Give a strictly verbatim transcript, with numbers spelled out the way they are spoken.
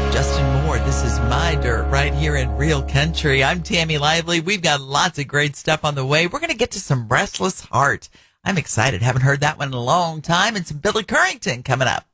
Justin Moore, this is My Dirt right here in Real Country. I'm Tammy Lively. We've got lots of great stuff on the way. We're going to get to some Restless Heart. I'm excited. Haven't heard that one in a long time. And some Billy Currington coming up.